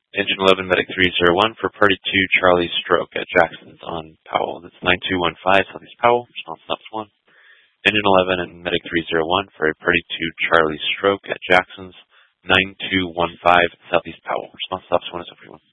Engine 11, Medic 301 for Party 2, Charlie Stroke at Jackson's on Powell. That's 9215 Southeast Powell. Response stops 1. Engine 11 and Medic 301 for Party 2, Charlie Stroke at Jackson's 9215 Southeast Powell. Response stops 1 is everyone.